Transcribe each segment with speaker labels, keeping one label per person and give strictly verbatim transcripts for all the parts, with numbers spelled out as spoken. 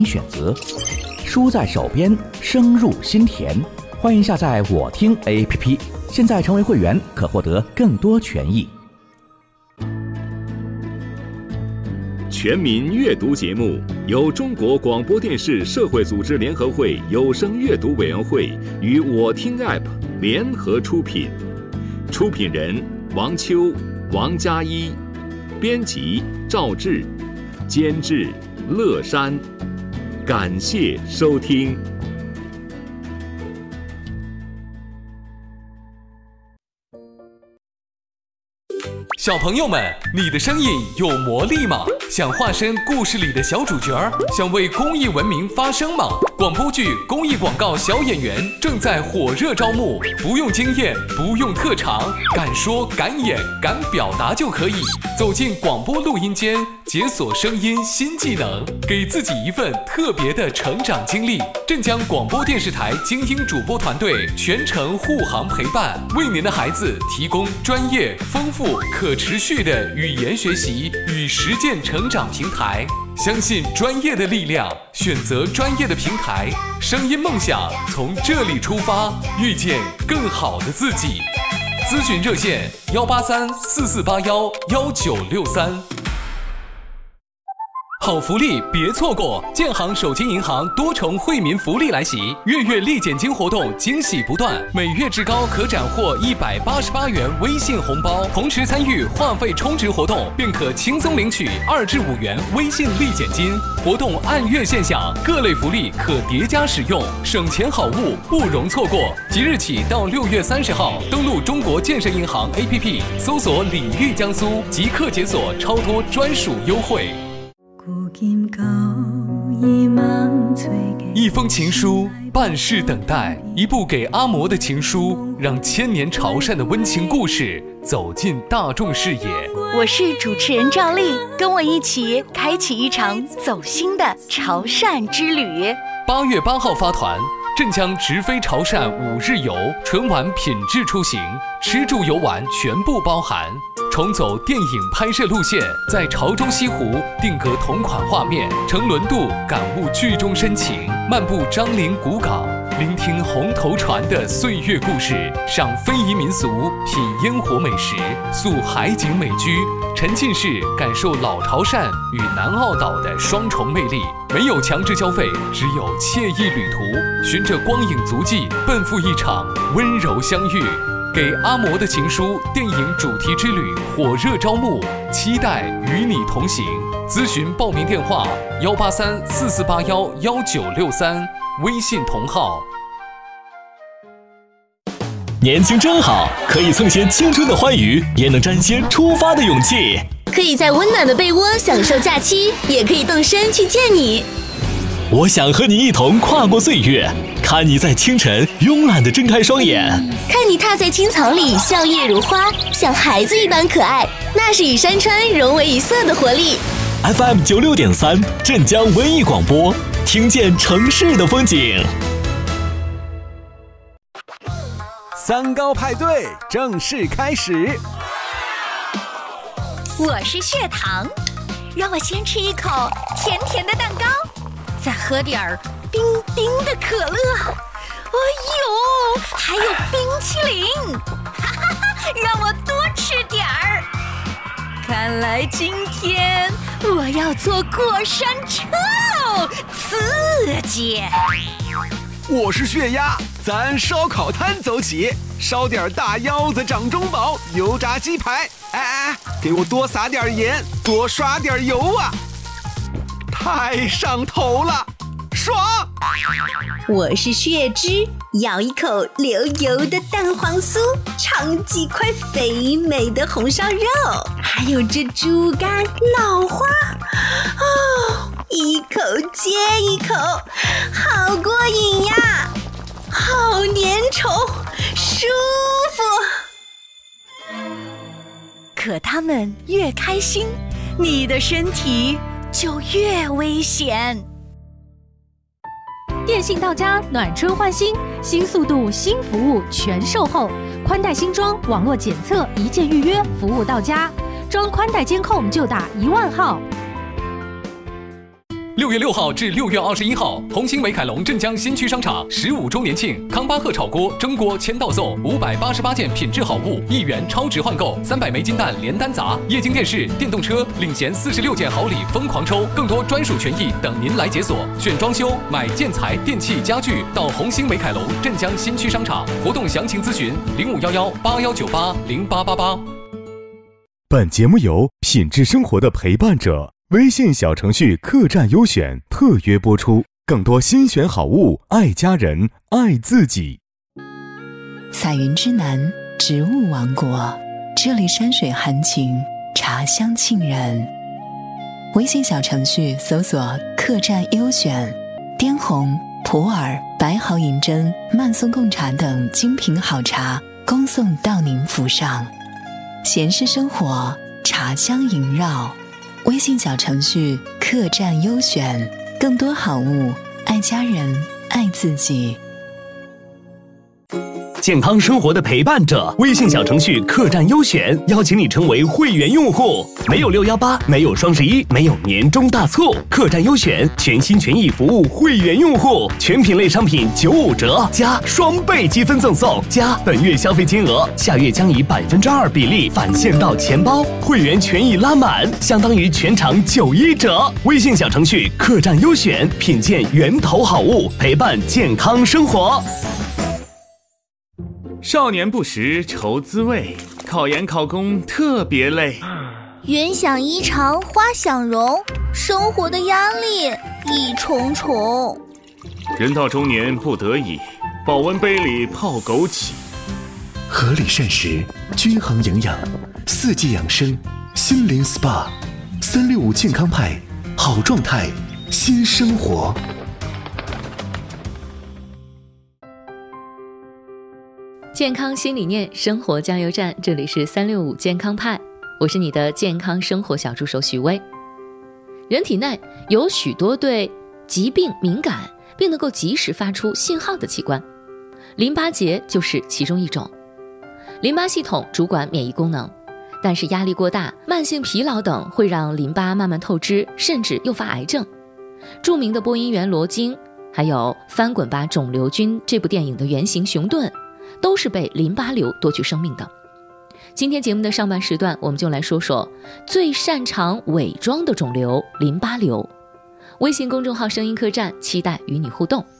Speaker 1: 选择，书在手边，声入心田。欢迎下载我听 A P P， 现在成为会员可获得更多权益。
Speaker 2: 全民阅读节目由中国广播电视社会组织联合会有声阅读委员会与我听 App 联合出品，出品人王秋、王佳一，编辑赵志，监制乐山。感谢收听。
Speaker 3: 小朋友们，你的声音有魔力吗？想化身故事里的小主角，想为公益文明发声吗？广播剧、公益广告小演员正在火热招募，不用经验，不用特长，敢说敢演敢表达就可以。走进广播录音间，解锁声音新技能，给自己一份特别的成长经历。镇江广播电视台精英主播团队全程护航陪伴，为您的孩子提供专业、丰富、可持续的语言学习与实践成长平台。相信专业的力量，选择专业的平台，声音梦想从这里出发，遇见更好的自己。咨询热线：幺八三四四八幺幺九六三。好福利别错过！建行手机银行多重惠民福利来袭，月月立减金活动惊喜不断，每月至高可斩获一百八十八元微信红包，同时参与话费充值活动，便可轻松领取二至五元微信立减金。活动按月现享，各类福利可叠加使用，省钱好物不容错过。即日起到六月三十号，登录中国建设银行 A P P， 搜索“礼遇江苏”，即刻解锁超多专属优惠。一封情书，半世等待，一部给阿嬷的情书，让千年潮汕的温情故事走进大众视野。
Speaker 4: 我是主持人赵丽，跟我一起开启一场走心的潮汕之旅。
Speaker 3: 八月八号发团，镇江直飞潮汕五日游，纯玩品质出行，吃住游玩全部包含。重走电影拍摄路线，在潮州西湖定格同款画面，乘轮渡感悟剧中深情，漫步樟林古港，聆听红头船的岁月故事，赏非遗民俗，品烟火美食，溯海景美居，沉浸式感受老潮汕与南澳岛的双重魅力。没有强制消费，只有惬意旅途，循着光影足迹，奔赴一场温柔相遇。给阿嬷的情书电影主题之旅火热招募，期待与你同行。咨询报名电话：幺八三四四八幺幺九六三，微信同号。
Speaker 5: 年轻真好，可以蹭些青春的欢愉，也能沾些出发的勇气。
Speaker 6: 可以在温暖的被窝享受假期，也可以动身去见你。
Speaker 5: 我想和你一同跨过岁月，看你在清晨慵懒地睁开双眼，
Speaker 6: 看你踏在青草里笑靥如花，像孩子一般可爱，那是与山川融为一色的活力。
Speaker 5: F M 九六点三，镇江文艺广播，听见城市的风景。
Speaker 7: 三高派对正式开始。
Speaker 4: 我是血糖，让我先吃一口甜甜的蛋糕，再喝点儿冰冰的可乐。哎呦，还有冰淇淋，哈哈哈，让我多吃点儿。看来今天我要坐过山车，刺激。
Speaker 7: 我是血压，咱烧烤摊走起，烧点大腰子掌中宝，油炸鸡排。哎哎，给我多撒点盐，多刷点油啊！太上头了，爽！
Speaker 8: 我是血脂，咬一口流油的蛋黄酥，尝几块肥美的红烧肉，还有这猪肝脑花，哦，一口接一口，好过瘾呀，好粘稠，舒服。
Speaker 4: 可他们越开心，你的身体就越危险。
Speaker 9: 电信到家，暖春换新，新速度、新服务全售后，宽带新装，网络检测，一键预约，服务到家。装宽带监控就打一万号。
Speaker 3: 六月六号至六月二十一号，红星美凯龙镇江新区商场十五周年庆，康巴赫炒锅、蒸锅签到送五百八十八件品质好物，一元超值换购，三百枚金蛋连单砸，液晶电视、电动车领衔四十六件好礼疯狂抽，更多专属权益等您来解锁。选装修、买建材、电器、家具，到红星美凯龙镇江新区商场。活动详情咨询零五幺幺八幺九八零八八八。
Speaker 10: 本节目由品质生活的陪伴者微信小程序客栈优选特约播出，更多新选好物，爱家人，爱自己。
Speaker 11: 彩云之南，植物王国，这里山水含情，茶香沁人。微信小程序搜索客栈优选，滇红、普洱、白毫银针、曼松贡茶等精品好茶恭送到您府上。闲适生活，茶香萦绕。微信小程序客栈优选，更多好物，爱家人，爱自己。
Speaker 5: 健康生活的陪伴者，微信小程序客栈优选邀请你成为会员用户。没有六一八，没有双十一，没有年终大促，客栈优选全心全意服务会员用户，全品类商品九五折加双倍积分赠送，加本月消费金额，下月将以百分之二比例返现到钱包，会员权益拉满，相当于全场九一折。微信小程序客栈优选，品鉴源头好物，陪伴健康生活。
Speaker 12: 少年不识愁滋味，考研考公特别累。
Speaker 4: 云想衣裳花想容，生活的压力一重重。
Speaker 12: 人到中年不得已，保温杯里泡枸杞。
Speaker 13: 合理膳食，均衡营养，四季养生，心灵 S P A， 三六五健康派，好状态，新生活。
Speaker 14: 健康新理念，生活加油站，这里是三六五健康派，我是你的健康生活小助手许巍。人体内有许多对疾病敏感并能够及时发出信号的器官，淋巴结就是其中一种。淋巴系统主管免疫功能，但是压力过大、慢性疲劳等会让淋巴慢慢透支，甚至诱发癌症。著名的播音员罗京，还有《翻滚吧肿瘤君》这部电影的原型熊顿，都是被淋巴瘤夺去生命的。今天节目的上半时段，我们就来说说最擅长伪装的肿瘤——淋巴瘤。微信公众号声音客栈，期待与你互动。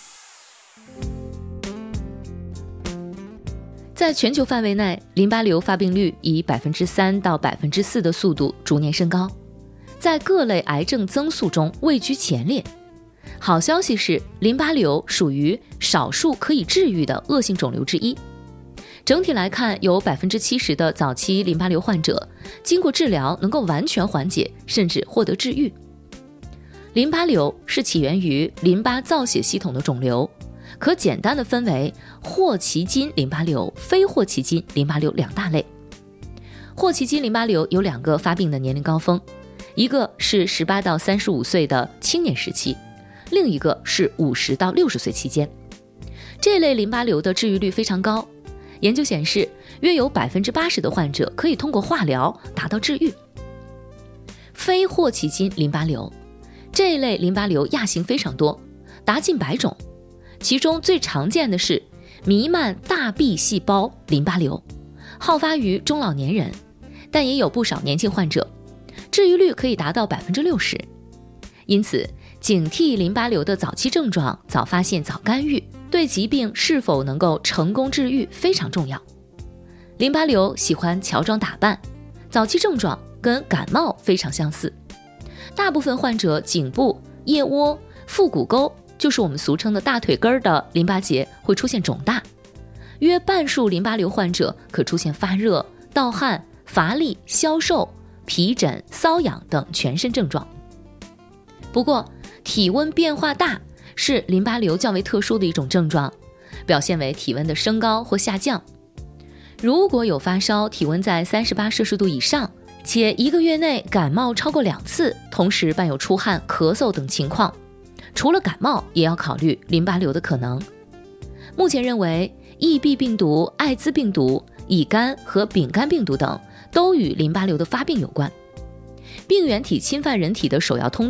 Speaker 14: 在全球范围内，淋巴瘤发病率以百分之三到百分之四的速度逐年升高，在各类癌症增速中位居前列。好消息是，淋巴瘤属于少数可以治愈的恶性肿瘤之一。整体来看，有 百分之七十 的早期淋巴瘤患者经过治疗能够完全缓解，甚至获得治愈。淋巴瘤是起源于淋巴造血系统的肿瘤，可简单的分为霍奇金淋巴瘤、非霍奇金淋巴瘤两大类。霍奇金淋巴瘤有两个发病的年龄高峰，一个是十八到三十五岁的青年时期，另一个是五十到六十岁期间。这类淋巴瘤的治愈率非常高，研究显示，约有 百分之八十 的患者可以通过化疗达到治愈。非霍奇金淋巴瘤这一类淋巴瘤亚型非常多，达近百种，其中最常见的是弥漫大 B 细胞淋巴瘤，好发于中老年人，但也有不少年轻患者，治愈率可以达到 百分之六十。 因此警惕淋巴瘤的早期症状，早发现早干预，对疾病是否能够成功治愈非常重要。淋巴瘤喜欢乔装打扮，早期症状跟感冒非常相似，大部分患者颈部、腋窝、腹股沟，就是我们俗称的大腿根的淋巴结会出现肿大，约半数淋巴瘤患者可出现发热、盗汗、乏力、消瘦、皮疹、瘙痒等全身症状。不过体温变化大是淋巴瘤较为特殊的一种症状，表现为体温的升高或下降。如果有发烧，体温在三十八摄氏度以上，且一个月内感冒超过两次，同时伴有出汗、咳嗽等情况，除了感冒也要考虑淋巴瘤的可能。目前认为 E B 病毒、艾滋病毒、乙肝和丙肝病毒等都与淋巴瘤的发病有关。病原体侵犯人体的首要通道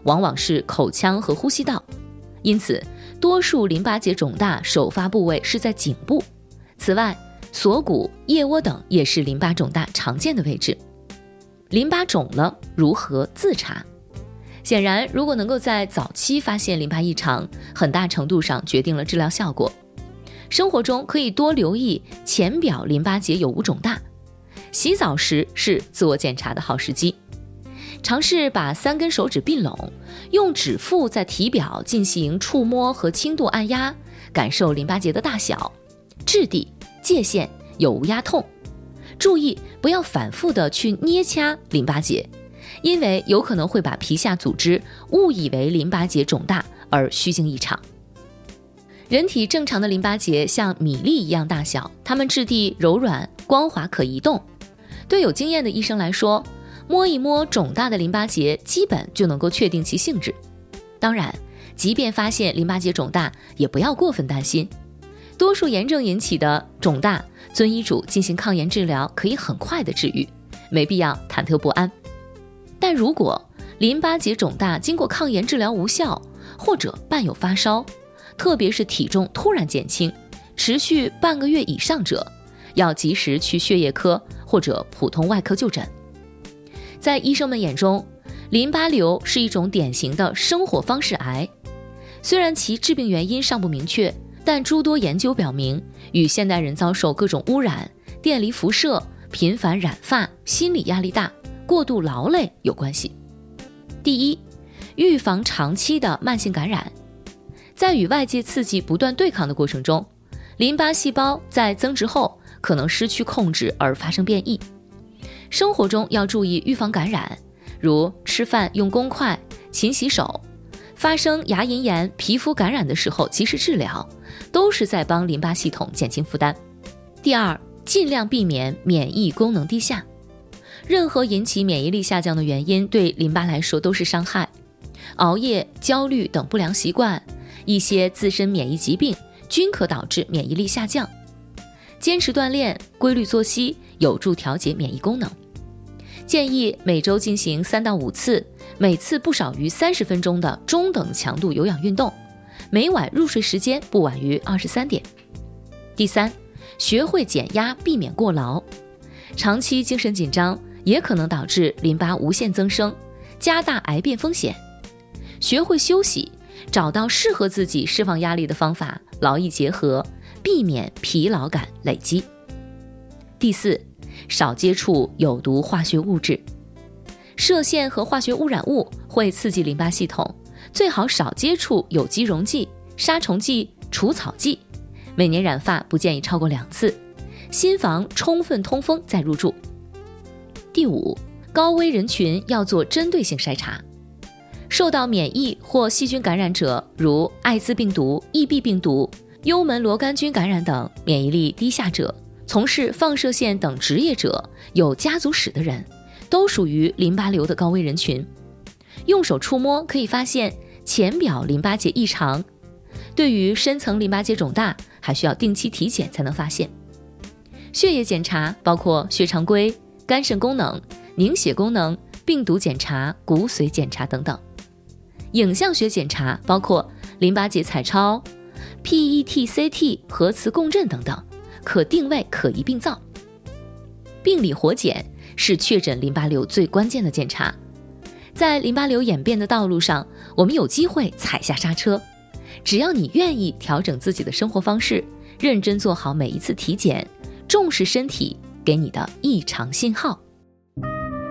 Speaker 14: 往往是口腔和呼吸道，因此多数淋巴结肿大首发部位是在颈部。此外，锁骨、腋窝等也是淋巴肿大常见的位置。淋巴肿了，如何自查？显然，如果能够在早期发现淋巴异常，很大程度上决定了治疗效果。生活中可以多留意浅表淋巴结有无肿大，洗澡时是自我检查的好时机。尝试把三根手指并拢，用指腹在体表进行触摸和轻度按压，感受淋巴结的大小、质地、界限有无压痛。注意不要反复的去捏掐淋巴结，因为有可能会把皮下组织误以为淋巴结肿大而虚惊一场。人体正常的淋巴结像米粒一样大小，它们质地柔软、光滑可移动。对有经验的医生来说，摸一摸肿大的淋巴结，基本就能够确定其性质。当然，即便发现淋巴结肿大，也不要过分担心。多数炎症引起的肿大，遵医嘱进行抗炎治疗，可以很快的治愈，没必要忐忑不安。但如果淋巴结肿大经过抗炎治疗无效，或者伴有发烧，特别是体重突然减轻，持续半个月以上者，要及时去血液科或者普通外科就诊。在医生们眼中，淋巴瘤是一种典型的生活方式癌，虽然其致病原因尚不明确，但诸多研究表明，与现代人遭受各种污染、电离辐射、频繁染发、心理压力大、过度劳累有关系。第一，预防长期的慢性感染。在与外界刺激不断对抗的过程中，淋巴细胞在增殖后可能失去控制而发生变异。生活中要注意预防感染，如吃饭用公筷、勤洗手，发生牙龈炎、皮肤感染的时候及时治疗，都是在帮淋巴系统减轻负担。第二，尽量避免免疫功能低下。任何引起免疫力下降的原因对淋巴来说都是伤害。熬夜、焦虑等不良习惯，一些自身免疫疾病均可导致免疫力下降。坚持锻炼、规律作息有助调节免疫功能。建议每周进行三到五次，每次不少于三十分钟的中等强度有氧运动，每晚入睡时间不晚于二十三点。第三，学会减压，避免过劳。长期精神紧张也可能导致淋巴无限增生，加大癌变风险。学会休息，找到适合自己释放压力的方法，劳逸结合，避免疲劳感累积。第四，少接触有毒化学物质。射线和化学污染物会刺激淋巴系统，最好少接触有机溶剂、杀虫剂、除草剂。每年染发不建议超过两次，心房充分通风再入住。第五，高危人群要做针对性筛查。受到免疫或细菌感染者，如艾滋病毒、E B 病毒、幽门螺杆菌感染等，免疫力低下者，从事放射线等职业者，有家族史的人，都属于淋巴瘤的高危人群。用手触摸可以发现浅表淋巴结异常，对于深层淋巴结肿大，还需要定期体检才能发现。血液检查包括血常规、肝肾功能、凝血功能、病毒检查、骨髓检查等等。影像学检查包括淋巴结彩超、P E T C T 核磁共振等等，可定位可疑病灶。病理活检是确诊淋巴瘤最关键的检查。在淋巴瘤演变的道路上，我们有机会踩下刹车。只要你愿意调整自己的生活方式，认真做好每一次体检，重视身体给你的异常信号。